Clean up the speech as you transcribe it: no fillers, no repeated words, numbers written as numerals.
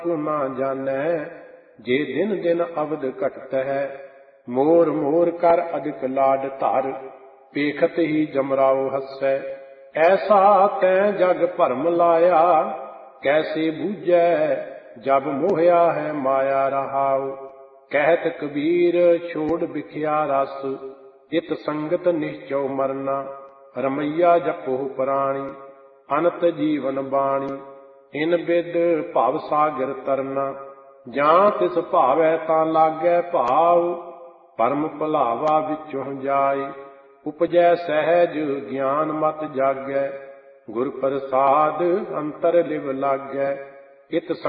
ਨਾ ਜਾਣੈ, ਜੇ ਦਿਨ ਦਿਨ ਅਵਧ ਘਟਤ ਹੈ। ਮੋਰ ਮੋਰ ਕਰ ਅਧਿਕ ਲਾਡ ਧਰ, ਪੇਖਤ ਹੀ ਜਮਰਾਓ ਹੱਸੈ। ਐਸਾ ਤੈਂ ਜਗ ਭਰਮ ਲਾਇਆ, ਕੈਸੇ ਬੂਝੈ ਜਬ ਮੋਹਿਆ ਹੈ ਮਾਇਆ ਰਹਾਉ। ਕਹਿਤ ਕਬੀਰ ਛੋੜ ਬਿਖਿਆ ਰਸ, ਇਤ ਸੰਗਤ ਨਿਸ਼ਚਉ ਮਰਨਾ। ਰਮਈਆ ਜਪੋ ਪ੍ਰਾਣੀ, ਅਨੰਤ ਜੀਵਨ ਬਾਣੀ। ਇਨ ਬਿਦ ਭਵ ਸਾਗਰ ਤਰਨਾ, ਜਾਂ ਤਿਸ ਭਾਵੈ ਤਾਂ ਲਾਗੈ ਭਾਉ। ਪਰਮ ਭੁਲਾਵਾ ਵਿੱਚੋਂ ਜਾਏ, ਉਪਜੈ ਸਹਿਜ ਗਿਆਨ ਮਤਿ ਜਾਗੈ। ਗੁਰ ਪ੍ਰਸਾਦ ਅੰਤਰ ਲਿਵ ਲਾਗੈ, ਇਤ